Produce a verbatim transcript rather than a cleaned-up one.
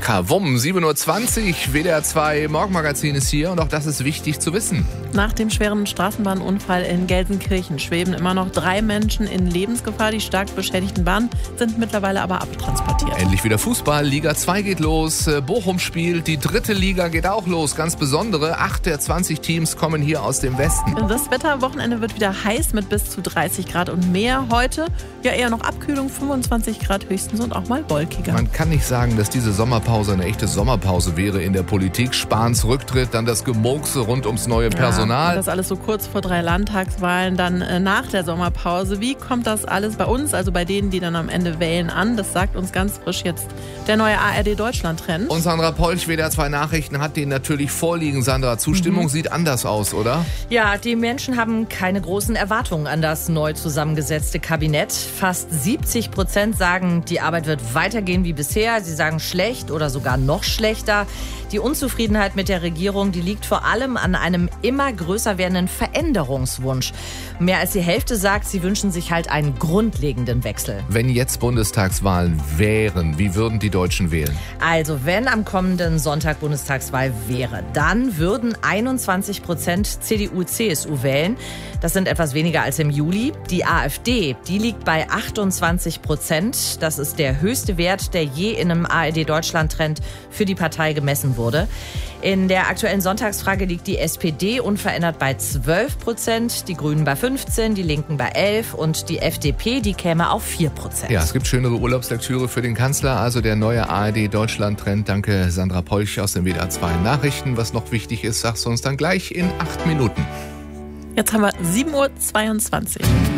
Kavum, sieben Uhr zwanzig, W D R zwei Morgenmagazin ist hier und auch das ist wichtig zu wissen. Nach dem schweren Straßenbahnunfall in Gelsenkirchen schweben immer noch drei Menschen in Lebensgefahr. Die stark beschädigten Bahnen sind mittlerweile aber abtransportiert. Endlich wieder Fußball, Liga zwei geht los, Bochum spielt, die dritte Liga geht auch los, ganz besondere. Acht der zwanzig Teams kommen hier aus dem Westen. Das Wetter am Wochenende wird wieder heiß mit bis zu dreißig Grad und mehr. Heute ja eher noch Abkühlung, fünfundzwanzig Grad höchstens und auch mal wolkiger. Man kann nicht sagen, dass diese Sommerpause eine echte Sommerpause wäre in der Politik. Spahns Rücktritt, dann das Gemurkse rund ums neue Personal. Ja, das alles so kurz vor drei Landtagswahlen, dann äh, nach der Sommerpause. Wie kommt das alles bei uns, also bei denen, die dann am Ende wählen, an? Das sagt uns ganz frisch jetzt der neue A R D-Deutschland-Trend. Und Sandra Polch, W D R zwei Nachrichten, hat den natürlich vorliegen. Sandra, Zustimmung mhm. sieht anders aus, oder? Ja, die Menschen haben keine großen Erwartungen an das neu zusammengesetzte Kabinett. Fast siebzig Prozent sagen, die Arbeit wird weitergehen wie bisher. Sie sagen schlecht oder sogar noch schlechter. Die Unzufriedenheit mit der Regierung, die liegt vor allem an einem immer größer werdenden Veränderungswunsch. Mehr als die Hälfte sagt, sie wünschen sich halt einen grundlegenden Wechsel. Wenn jetzt Bundestagswahlen wären, wie würden die Deutschen wählen? Also, wenn am kommenden Sonntag Bundestagswahl wäre, dann würden einundzwanzig Prozent C D U C S U wählen. Das sind etwas weniger als im Juli. Die AfD, die liegt bei achtundzwanzig Prozent. Das ist der höchste Wert, der je in einem A R D-Deutschland-Trend für die Partei gemessen wurde. In der aktuellen Sonntagsfrage liegt die S P D unverändert bei zwölf Prozent, die Grünen bei fünfzehn, die Linken bei elf und die F D P, die käme auf vier Prozent. Ja, es gibt schönere Urlaubslektüre für den Kanzler, also der neue A R D-Deutschland-Trend. Danke Sandra Polch aus den W D R zwei Nachrichten. Was noch wichtig ist, sagst du uns dann gleich in acht Minuten. Jetzt haben wir sieben Uhr zweiundzwanzig.